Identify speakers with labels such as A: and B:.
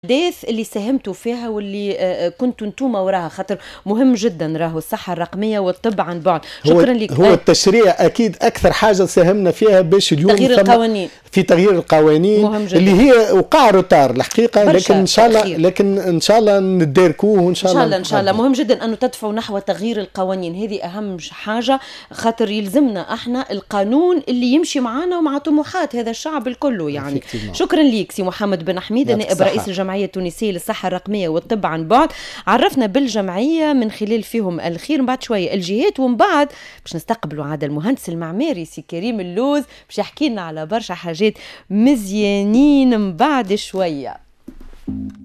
A: الأحداث اللي ساهمتوا فيها واللي كنتوا انتم وراها، خاطر مهم جدا راهو الصحة الرقمية والطب عن بعد. شكرا لك.
B: هو التشريع أكيد أكثر حاجة ساهمنا فيها باش اليوم
A: تغيير القوانين،
B: في تغيير القوانين
A: مهم جدا.
B: اللي هي وقع روتار الحقيقة، لكن إن شاء الله نداركوه وإن شاء الله
A: إن شاء الله مهم جدا أنه تدفعوا نحو تغيير القوانين، هذه أهم حاجة، خاطر يلزمنا احنا القانون اللي يمشي معنا ومع طموحات هذا الشعب الكل يعني. شكرا لك سي محمد بن حميد، نائب رئيس الجمعية التونسية للصحة الرقمية والطب عن بعد. عرفنا بالجمعية من خلال فيهم الخير، من بعد شوية الجهات، ومن بعد باش نستقبلوا عاد المهندس المعماري سي كريم اللوز باش يحكي لنا على برشا حاجات مزيانين من بعد شوية.